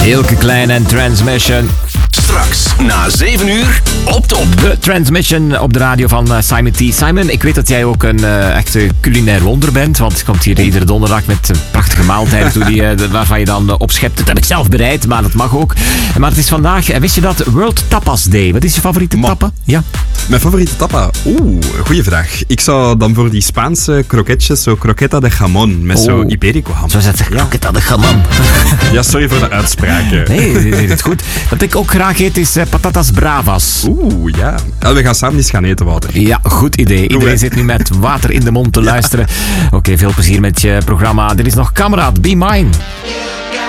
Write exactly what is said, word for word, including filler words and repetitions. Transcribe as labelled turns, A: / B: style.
A: Hilke Klein en Transmission.
B: Straks na zeven uur op top.
A: De Transmission op de radio van uh, Simon T. Simon, ik weet dat jij ook een uh, echte culinair wonder bent, want je komt hier iedere donderdag met uh, prachtige maaltijden toe die, uh, waarvan je dan uh, opschept. Dat heb ik zelf bereid, maar dat mag ook. Maar het is vandaag, uh, wist je dat, World Tapas Day. Wat is je favoriete
C: Ma-
A: tappa? Ja.
C: Mijn favoriete tappa? Oeh, goeie vraag. Ik zou dan voor die Spaanse kroketjes, zo croqueta de jamon, met
A: Oh.
C: zo Iberico ham.
A: Zo zegt ze, croqueta de jamon.
C: Ja, sorry voor de uitspraken.
A: Nee, nee, dat is goed. Wat ik ook graag eet is uh, patatas bravas.
C: Oeh, ja. ja. We gaan samen eens gaan eten, Wouter.
A: Ja, goed idee. Iedereen
C: hè.
A: zit nu met water in de mond te luisteren. Oké, veel plezier met je programma. Dit is nog Kameraad, Be Mine.